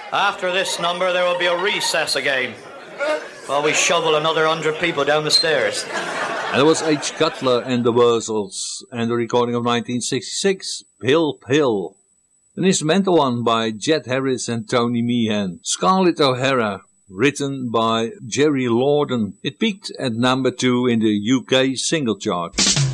After this number, there will be a recess again, while we shovel another 100 people down the stairs. And that was H. Cutler and the Wurzels, and the recording of 1966, Hill Hill. An instrumental one by Jet Harris and Tony Meehan. Scarlett O'Hara, written by Jerry Lorden. It peaked at number 2 in the UK single chart.